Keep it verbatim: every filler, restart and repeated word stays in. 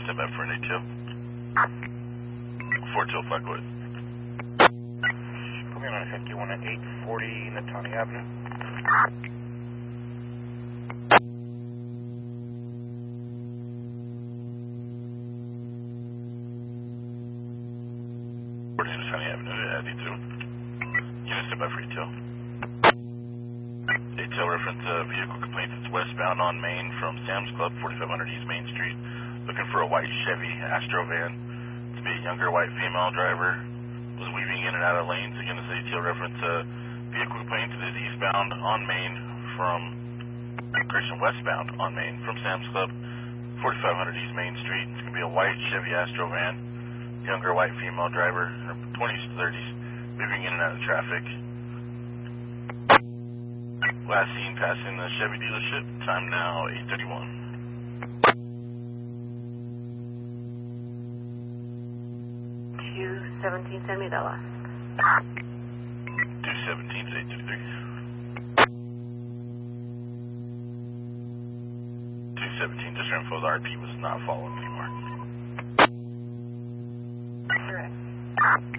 step back for an A two. four two flag wood. Put me on fifty-one at eight forty Natani Avenue. forty Natani Avenue at A two. Unit step back for A two. A two reference uh, vehicle complaint that's westbound on Main from Sam's Club, forty-five hundred East Main Street. Looking for a white Chevy Astro van. To be a younger white female driver. Was weaving in and out of lanes. Again, this A T O reference uh, vehicle complaint that is eastbound on Main from Christian westbound on Main from Sam's Club, forty-five hundred East Main Street. It's going to be a white Chevy Astro van. Younger white female driver, twenties to thirties, moving in and out of traffic. Last seen passing the Chevy dealership. Time now eight thirty-one. two seventeen, send me that last. two seventeen to eight thirty-three. two seventeen, just for info, the R P was not following me.